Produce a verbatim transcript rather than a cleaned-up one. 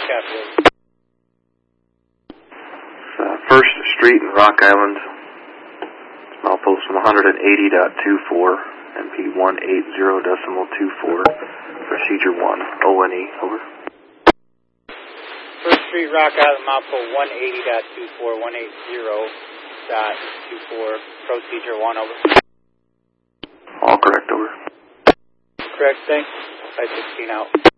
Copy. Uh, First Street in Rock Island. Milepost one eighty point two four, M P one eighty point two four. Procedure one, O N E, over. First Street, Rock Island, milepost one eighty point two four, one eighty point two four. Procedure one, over. All correct, over. Correct, thanks. five sixteen out.